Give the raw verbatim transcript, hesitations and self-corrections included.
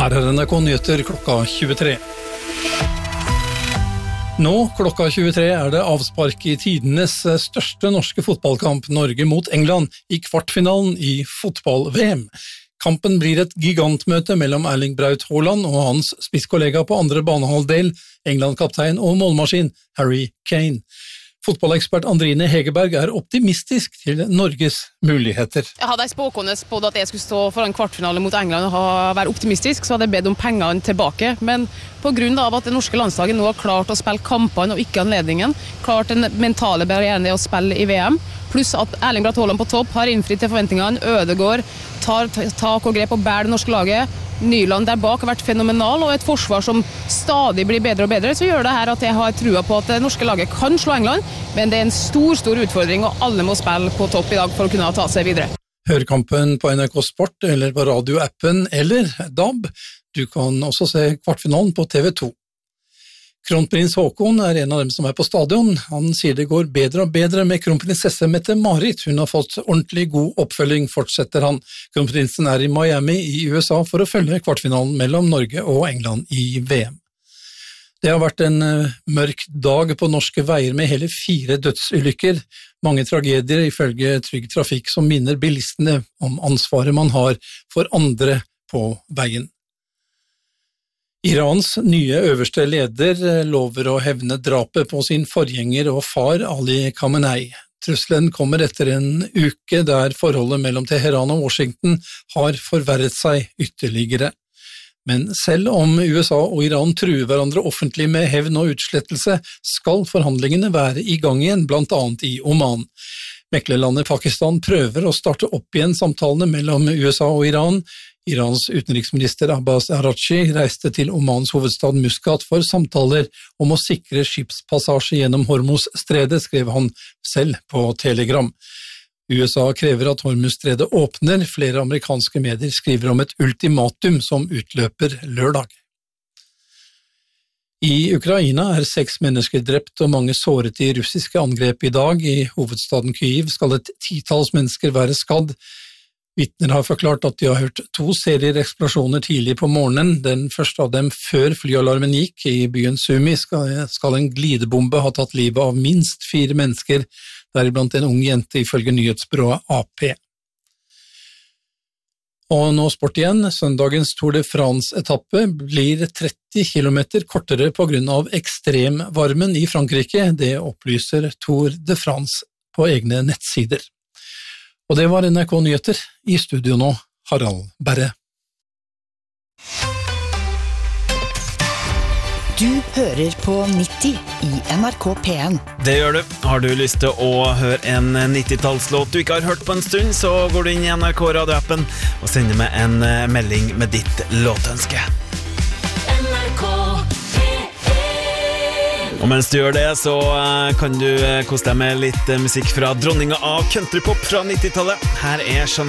Her er N R K Nyheter klokka tjuetre. Nå, klokka tjuetre, er det avspark i tidenes største norske fotballkamp, Norge mot England, i kvartfinalen i fotball-V M. Kampen blir et gigantmøte mellom Erling Braut Haaland og hans spisskollega på andre banehalvdel, England-kaptein og målmaskin Harry Kane. Fotballekspert Andrine Hegerberg er optimistisk til Norges muligheter. Jeg hadde jeg spåkående spådd at jeg skulle stå for en kvartfinale mot England og være optimistisk, så hadde jeg bedt om pengene tilbake. Men på grunn av at det norske landslaget nå har klart å spille kampene og ikke anledningen, klart den mentale barrieren det å spille i V M, pluss at Erling Braut Haaland på topp har innfridd til forventningene, Ødegaard tar tak og grep og bærer det norske laget, Nyland der bak har vært fenomenal, og et forsvar som stadig blir bedre og bedre, så gjør det her at jeg har trua på at det norske laget kan slå England, men det er en stor, stor utfordring, og alle må spille på topp i dag for å kunne ta seg videre. Hør kampen på N R K Sport eller på radioappen eller D A B. Du kan også se kvartfinalen på T V to. Kronprins Haakon er en av dem som er på stadion. Han sier det går bedre og bedre med kronprinsesse Mette-Marit. Hun har fått ordentlig god oppfølging, fortsetter han. Kronprinsen er i Miami i U S A for å følge kvartfinalen mellom Norge og England i V M. Det har vært en mørk dag på norske veier med hele fire dødsulykker. Mange tragedier ifølge Trygg Trafikk som minner bilistene om ansvaret man har for andre på veien. Irans nye øverste leder lover å hevne drapet på sin forgjenger og far Ali Khamenei. Trusselen kommer etter en uke der forholdet mellom Teheran og Washington har forverret seg ytterligere. Men selv om U S A og Iran truer hverandre offentlig med hevn og utslettelse, skal forhandlingene være i gang igjen, blant annet i Oman. Meklerlandet Pakistan prøver å starte opp igjen samtalene mellom U S A og Iran. Irans utenriksminister Abbas Araghchi reiste til Omans hovedstad Muscat for samtaler om å sikre skipspassasje gjennom Hormuz-stredet, skrev han selv på Telegram. U S A krever at Hormuz-stredet åpner. Flere amerikanske medier skriver om et ultimatum som utløper lørdag. I Ukraina er seks mennesker drept og mange såret i russiske angrep i dag. I hovedstaden Kyiv skal et titalls mennesker være skadd. Vitner har forklart at de har hørt to serier eksplosjoner tidlig på morgenen. Den første av dem før flyalarmen gikk. I byen Sumi skal, skal en glidebombe ha tatt livet av minst fire mennesker, deriblant en ung jente ifølge nyhetsbyrået A P. Og nå sport igjen. Søndagens Tour de France-etappe blir tretti kilometer kortere på grunn av ekstremvarmen i Frankrike. Det opplyser Tour de France på egne nettsider. Og det var N R K Nyheter. I studio nå, Harald Berre. Du hører på nitti i N R K P en. Det gjør du. Har du lyst til å høre en nittitallslåt du ikke har hørt på en stund, så går du inn i N R K radioappen og sender meg en melding med ditt låtønske. N R K P en. Og mens du gjør det, så kan du kose deg med litt musikk fra dronninga av countrypop fra nittitallet. Her er Jeanette